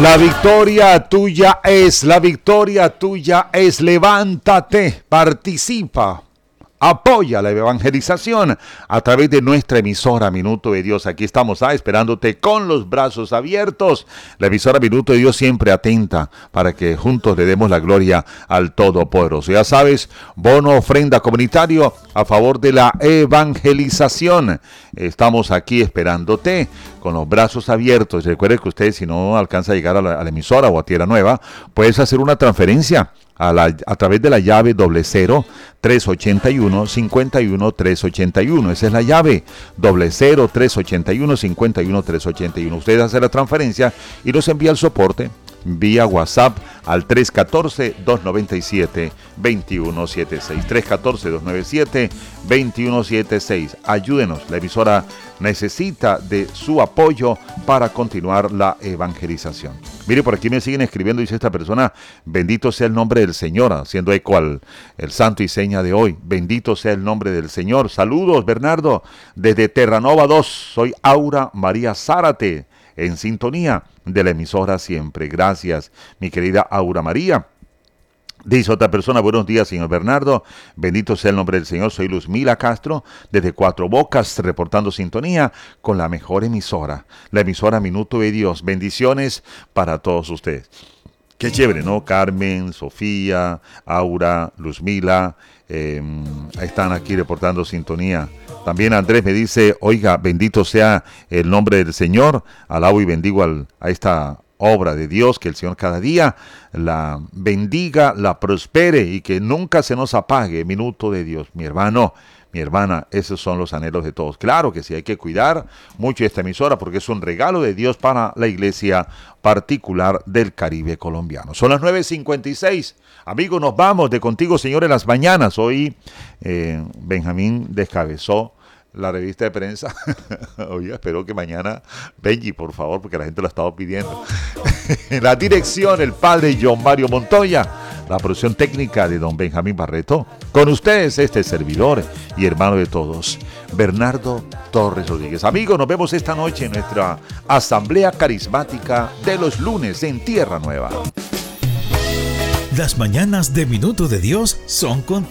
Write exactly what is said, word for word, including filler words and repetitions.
La victoria tuya es, la victoria tuya es. Levántate, participa, apoya la evangelización a través de nuestra emisora Minuto de Dios. Aquí estamos ah, esperándote con los brazos abiertos. La emisora Minuto de Dios siempre atenta para que juntos le demos la gloria al Todopoderoso. Ya sabes, bono ofrenda comunitario a favor de la evangelización. Estamos aquí esperándote con los brazos abiertos. Recuerde que usted, si no alcanza a llegar a la, a la emisora o a Tierra Nueva, puedes hacer una transferencia A, la, a través de la llave doble cero tres ochenta y uno cincuenta y uno tres ochenta y uno. Esa es la llave doble cero tres ochenta y uno cincuenta y uno tres ochenta y uno. Usted hace la transferencia y nos envía el soporte vía WhatsApp al tres uno cuatro, dos nueve siete, dos uno siete seis. tres uno cuatro, dos nueve siete, dos uno siete seis. Ayúdenos, la emisora necesita de su apoyo para continuar la evangelización. Mire, por aquí me siguen escribiendo, dice esta persona: bendito sea el nombre del Señor, haciendo eco al el santo y seña de hoy. Bendito sea el nombre del Señor. Saludos, Bernardo, desde Terranova dos. Soy Aura María Zárate, en sintonía de la emisora siempre. Gracias, mi querida Aura María. Dice otra persona: buenos días, señor Bernardo, bendito sea el nombre del Señor. Soy Luzmila Castro, desde Cuatro Bocas, reportando sintonía con la mejor emisora, la emisora Minuto de Dios. Bendiciones para todos ustedes. Qué chévere, ¿no? Carmen, Sofía, Aura, Luzmila, eh, están aquí reportando sintonía. También Andrés me dice: oiga, bendito sea el nombre del Señor, alabo y bendigo al, a esta obra de Dios, que el Señor cada día la bendiga, la prospere y que nunca se nos apague. Minuto de Dios. Mi hermano, mi hermana, esos son los anhelos de todos. Claro que sí, hay que cuidar mucho esta emisora porque es un regalo de Dios para la iglesia particular del Caribe colombiano. Son las nueve cincuenta y seis. Amigos, nos vamos de Contigo, Señor, en las mañanas. Hoy eh, Benjamín descabezó la revista de prensa. Oiga, espero que mañana Benji, por favor, porque la gente lo ha estado pidiendo. En la dirección, el padre John Mario Montoya. La producción técnica de don Benjamín Barreto. Con ustedes, este servidor y hermano de todos, Bernardo Torres Rodríguez. Amigos, nos vemos esta noche en nuestra asamblea carismática de los lunes en Tierra Nueva. Las mañanas de Minuto de Dios son contigo.